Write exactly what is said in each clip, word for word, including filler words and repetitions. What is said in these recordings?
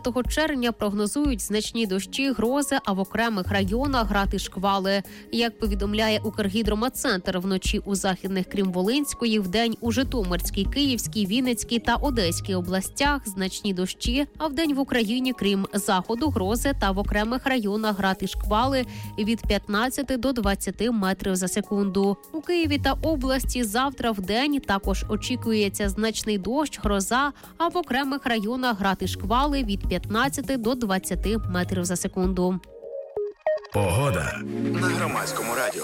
двадцятого червня прогнозують значні дощі, грози, а в окремих районах грати шквали. Як повідомляє Укргідрометцентр, вночі у західних, крім Волинської, вдень у Житомирській, Київській, Вінницькій та Одеській областях значні дощі, а вдень в Україні, крім заходу, грози та в окремих районах грати шквали від п'ятнадцяти до двадцяти метрів за секунду. У Києві та області завтра вдень також очікується значний дощ, гроза, а в окремих районах грати шквали від п'ятнадцяти до двадцяти метрів за секунду. Погода на Громадському радіо.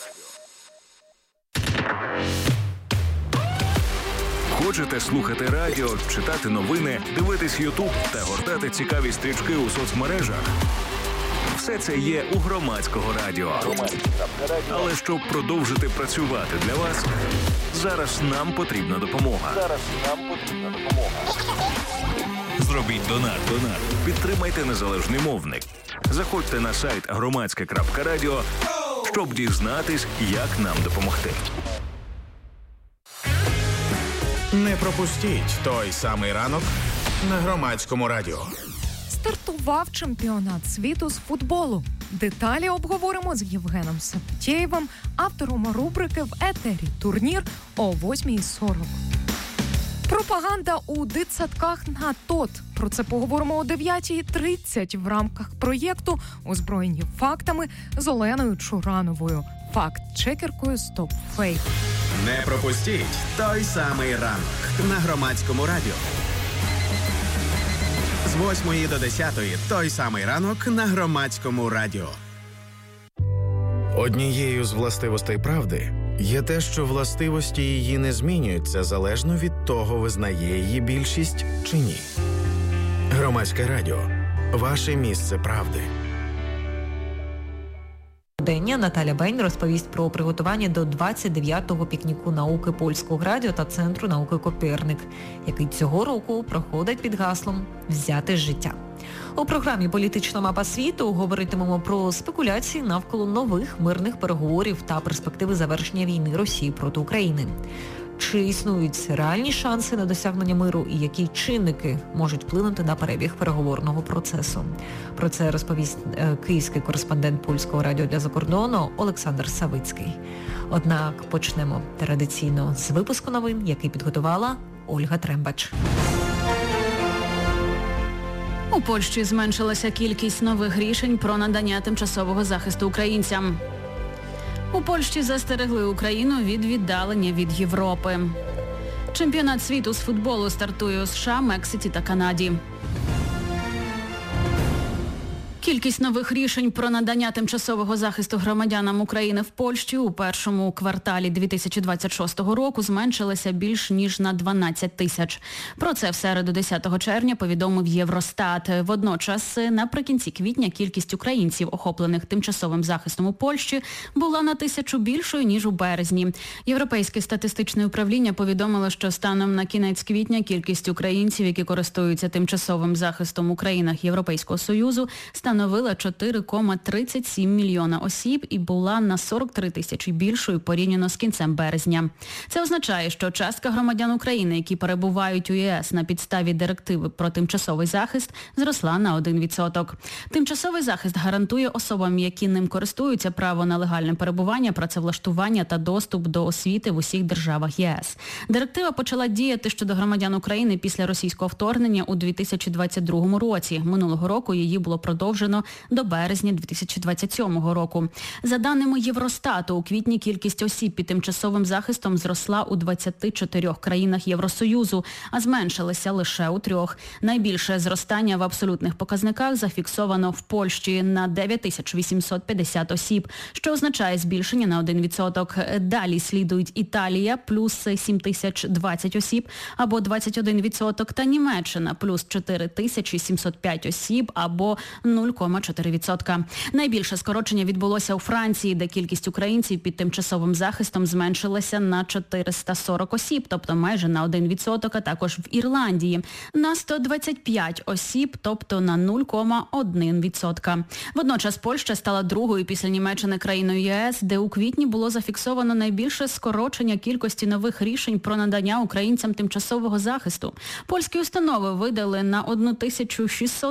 Хочете слухати радіо, читати новини, дивитись Ютуб та гортати цікаві стрічки у соцмережах? Все це є у Громадського радіо. Але щоб продовжити працювати для вас, зараз нам потрібна допомога. Зараз нам потрібна допомога. Зробіть донат. Донат. Підтримайте незалежний мовник. Заходьте на сайт громадське крапка радіо, щоб дізнатись, як нам допомогти. Не пропустіть той самий ранок на Громадському радіо. Стартував чемпіонат світу з футболу. Деталі обговоримо з Євгеном Савтєєвим, автором рубрики «В етері турнір» о восьмій сорок. Пропаганда у дитсадках на ТОТ. Про це поговоримо о дев'ятій тридцять в рамках проєкту «Озброєні фактами» з Оленою Чурановою, факт-чекеркою «Стоп Фейк». Не пропустіть той самий ранок на Громадському радіо. З восьмої до десятої той самий ранок на Громадському радіо. Однією з властивостей правди є те, що властивості її не змінюються залежно від того, визнає її більшість чи ні. Громадське радіо. Ваше місце правди. Дення Наталя Бень розповість про приготування до двадцять дев'ятого пікніку науки Польського радіо та Центру науки Коперник, який цього року проходить під гаслом «Взяти з життя». У програмі «Політична мапа світу» говоритимемо про спекуляції навколо нових мирних переговорів та перспективи завершення війни Росії проти України. Чи існують реальні шанси на досягнення миру і які чинники можуть вплинути на перебіг переговорного процесу? Про це розповість е, київський кореспондент Польського радіо для закордону Олександр Савицький. Однак почнемо традиційно з випуску новин, який підготувала Ольга Трембач. У Польщі зменшилася кількість нових рішень про надання тимчасового захисту українцям. У Польщі застерегли Україну від віддалення від Європи. Чемпіонат світу з футболу стартує у США, Мексиці та Канаді. Кількість нових рішень про надання тимчасового захисту громадянам України в Польщі у першому кварталі дві тисячі двадцять шостого року зменшилася більш ніж на дванадцять тисяч. Про це в середу десятого червня повідомив Євростат. Водночас, наприкінці квітня кількість українців, охоплених тимчасовим захистом у Польщі, була на тисячу більшою, ніж у березні. Європейське статистичне управління повідомило, що станом на кінець квітня кількість українців, які користуються тимчасовим захистом у країнах Європейського Союзу, становила чотири цілих тридцять сім мільйона осіб і була на сорок три тисячі більшою порівняно з кінцем березня. Це означає, що частка громадян України, які перебувають у ЄС на підставі директиви про тимчасовий захист, зросла на один відсоток. Тимчасовий захист гарантує особам, які ним користуються, право на легальне перебування, працевлаштування та доступ до освіти в усіх державах ЄС. Директива почала діяти щодо громадян України після російського вторгнення у дві тисячі двадцять другому році. Минулого року її було продовжено до березня дві тисячі двадцять сьомого року. За даними Євростату, у квітні кількість осіб під тимчасовим захистом зросла у двадцяти чотирьох країнах Євросоюзу, а зменшилася лише у трьох. Найбільше зростання в абсолютних показниках зафіксовано в Польщі на дев'ять тисяч вісімсот п'ятдесят осіб, що означає збільшення на один відсоток. Далі слідують Італія, плюс сім тисяч двадцять осіб, або двадцять один відсоток, та Німеччина, плюс чотири тисячі сімсот п'ять осіб, або нуль цілих чотири відсотка. Найбільше скорочення відбулося у Франції, де кількість українців під тимчасовим захистом зменшилася на чотириста сорок осіб, тобто майже на один відсоток, а також в Ірландії на сто двадцять п'ять осіб, тобто на нуль цілих один відсотка. Водночас Польща стала другою після Німеччини країною ЄС, де у квітні було зафіксовано найбільше скорочення кількості нових рішень про надання українцям тимчасового захисту. Польські установи видали на тисячу шістсот